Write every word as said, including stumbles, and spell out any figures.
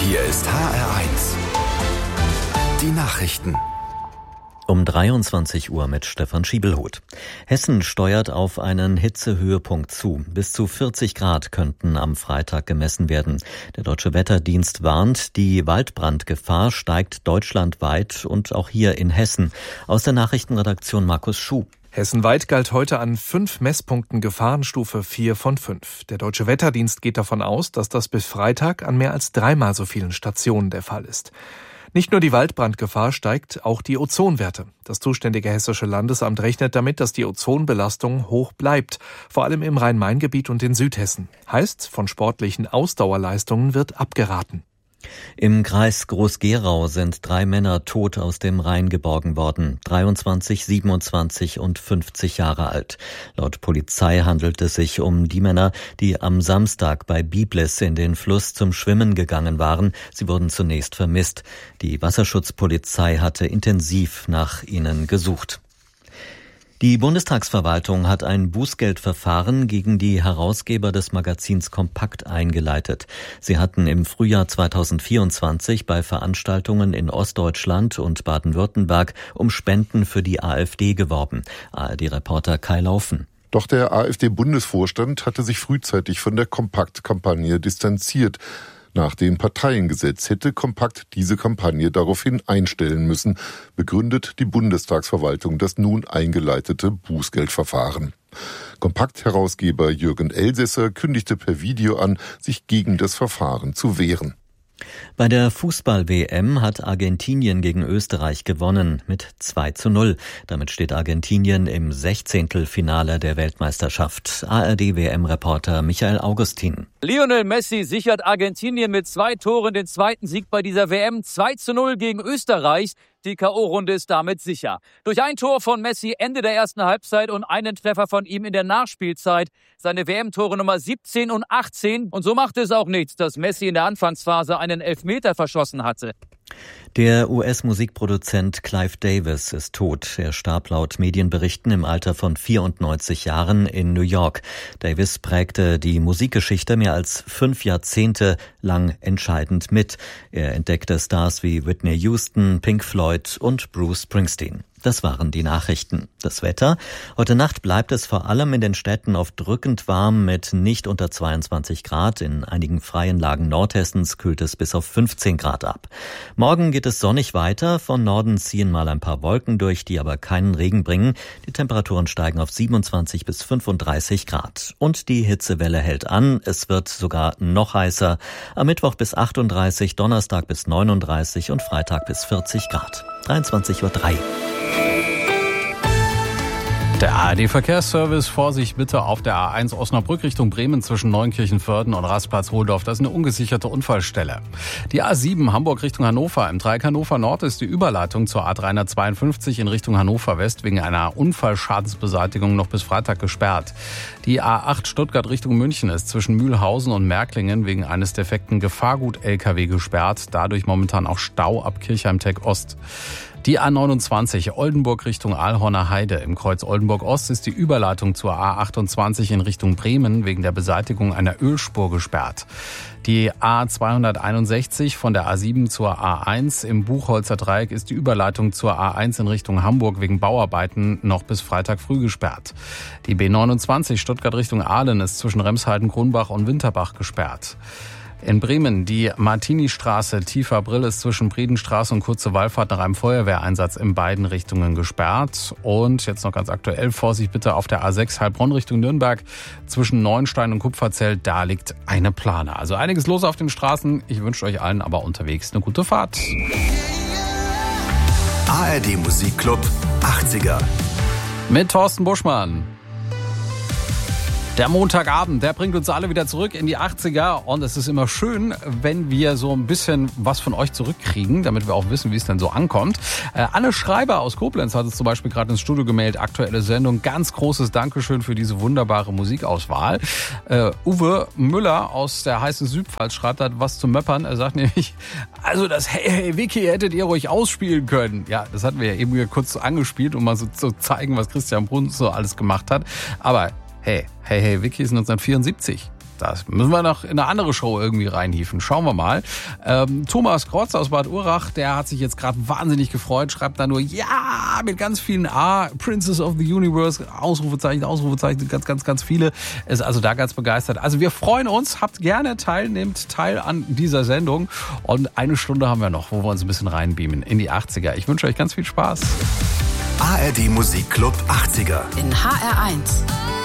Hier ist H R eins. Die Nachrichten. Um dreiundzwanzig Uhr mit Stefan Schiebelhuth. Hessen steuert auf einen Hitzehöhepunkt zu. Bis zu vierzig Grad könnten am Freitag gemessen werden. Der Deutsche Wetterdienst warnt, die Waldbrandgefahr steigt deutschlandweit und auch hier in Hessen. Aus der Nachrichtenredaktion Markus Schuh. Hessenweit galt heute an fünf Messpunkten Gefahrenstufe vier von fünf. Der Deutsche Wetterdienst geht davon aus, dass das bis Freitag an mehr als dreimal so vielen Stationen der Fall ist. Nicht nur die Waldbrandgefahr steigt, auch die Ozonwerte. Das zuständige Hessische Landesamt rechnet damit, dass die Ozonbelastung hoch bleibt, vor allem im Rhein-Main-Gebiet und in Südhessen. Heißt, von sportlichen Ausdauerleistungen wird abgeraten. Im Kreis Groß-Gerau sind drei Männer tot aus dem Rhein geborgen worden, dreiundzwanzig, siebenundzwanzig und fünfzig Jahre alt. Laut Polizei handelt es sich um die Männer, die am Samstag bei Biblis in den Fluss zum Schwimmen gegangen waren. Sie wurden zunächst vermisst. Die Wasserschutzpolizei hatte intensiv nach ihnen gesucht. Die Bundestagsverwaltung hat ein Bußgeldverfahren gegen die Herausgeber des Magazins Kompakt eingeleitet. Sie hatten im Frühjahr zweitausendvierundzwanzig bei Veranstaltungen in Ostdeutschland und Baden-Württemberg um Spenden für die AfD geworben. A R D-Reporter Kai Laufen. Doch der AfD-Bundesvorstand hatte sich frühzeitig von der Kompakt-Kampagne distanziert. Nach dem Parteiengesetz hätte Kompakt diese Kampagne daraufhin einstellen müssen, begründet die Bundestagsverwaltung das nun eingeleitete Bußgeldverfahren. Kompakt-Herausgeber Jürgen Elsässer kündigte per Video an, sich gegen das Verfahren zu wehren. Bei der Fußball-W M hat Argentinien gegen Österreich gewonnen mit zwei zu null. Damit steht Argentinien im Sechzehntelfinale der Weltmeisterschaft. A R D-W M-Reporter Michael Augustin. Lionel Messi sichert Argentinien mit zwei Toren den zweiten Sieg bei dieser W M. zwei zu null gegen Österreich. Die K O-Runde ist damit sicher. Durch ein Tor von Messi Ende der ersten Halbzeit und einen Treffer von ihm in der Nachspielzeit. Seine W M-Tore Nummer siebzehn und achtzehn. Und so machte es auch nichts, dass Messi in der Anfangsphase einen Elfmeter verschossen hatte. Der U S-Musikproduzent Clive Davis ist tot. Er starb laut Medienberichten im Alter von vierundneunzig Jahren in New York. Davis prägte die Musikgeschichte mehr als fünf Jahrzehnte lang entscheidend mit. Er entdeckte Stars wie Whitney Houston, Pink Floyd und Bruce Springsteen. Das waren die Nachrichten. Das Wetter? Heute Nacht bleibt es vor allem in den Städten oft drückend warm mit nicht unter zweiundzwanzig Grad. In einigen freien Lagen Nordhessens kühlt es bis auf fünfzehn Grad ab. Morgen geht es sonnig weiter. Von Norden ziehen mal ein paar Wolken durch, die aber keinen Regen bringen. Die Temperaturen steigen auf siebenundzwanzig bis fünfunddreißig Grad. Und die Hitzewelle hält an. Es wird sogar noch heißer. Am Mittwoch bis achtunddreißig, Donnerstag bis neununddreißig und Freitag bis vierzig Grad. dreiundzwanzig Uhr drei. Der A R D-Verkehrsservice, Vorsicht bitte auf der A eins Osnabrück Richtung Bremen zwischen Neunkirchen-Vörden und Rastplatz-Hohldorf. Das ist eine ungesicherte Unfallstelle. Die A sieben Hamburg Richtung Hannover. Im Dreieck Hannover Nord ist die Überleitung zur A dreihundertzweiundfünfzig in Richtung Hannover West wegen einer Unfallschadensbeseitigung noch bis Freitag gesperrt. Die A acht Stuttgart Richtung München ist zwischen Mühlhausen und Märklingen wegen eines defekten Gefahrgut-L K W gesperrt. Dadurch momentan auch Stau ab Kirchheim-Tech Ost. Die A neunundzwanzig Oldenburg Richtung Aalhorner Heide. Im Kreuz Oldenburg Ost ist die Überleitung zur A achtundzwanzig in Richtung Bremen wegen der Beseitigung einer Ölspur gesperrt. Die A zweihunderteinundsechzig von der A sieben zur A eins im Buchholzer Dreieck ist die Überleitung zur A eins in Richtung Hamburg wegen Bauarbeiten noch bis Freitag früh gesperrt. Die B neunundzwanzig Stuttgart Richtung Aalen ist zwischen Remshalden, Kronbach und Winterbach gesperrt. In Bremen die Martini-Straße, tiefer Brill ist zwischen Briedenstraße und Kurze Wallfahrt nach einem Feuerwehreinsatz in beiden Richtungen gesperrt. Und jetzt noch ganz aktuell, Vorsicht bitte auf der A sechs Heilbronn Richtung Nürnberg zwischen Neuenstein und Kupferzell, da liegt eine Plane. Also einiges los auf den Straßen. Ich wünsche euch allen aber unterwegs eine gute Fahrt. A R D Musikclub achtziger Mit Thorsten Buschmann. Der Montagabend, der bringt uns alle wieder zurück in die achtziger und es ist immer schön, wenn wir so ein bisschen was von euch zurückkriegen, damit wir auch wissen, wie es denn so ankommt. Äh, Anne Schreiber aus Koblenz hat es zum Beispiel gerade ins Studio gemeldet, aktuelle Sendung, ganz großes Dankeschön für diese wunderbare Musikauswahl. Äh, Uwe Müller aus der heißen Südpfalz schreibt da was zu möppern, er sagt nämlich, also das Hey Hey Vicky hättet ihr ruhig ausspielen können. Ja, das hatten wir ja eben kurz angespielt, um mal so zu zeigen, was Christian Bruns so alles gemacht hat, aber Hey, Hey, Hey, Vicky ist neunzehnhundertvierundsiebzig. Das müssen wir noch in eine andere Show irgendwie reinhieven. Schauen wir mal. Ähm, Thomas Krotz aus Bad Urach, der hat sich jetzt gerade wahnsinnig gefreut, schreibt da nur ja mit ganz vielen A, Princess of the Universe, Ausrufezeichen, Ausrufezeichen, ganz, ganz, ganz viele. Ist also da ganz begeistert. Also wir freuen uns, habt gerne teil, nehmt teil an dieser Sendung. Und eine Stunde haben wir noch, wo wir uns ein bisschen reinbeamen in die achtziger. Ich wünsche euch ganz viel Spaß. A R D Musikclub achtziger in H R eins.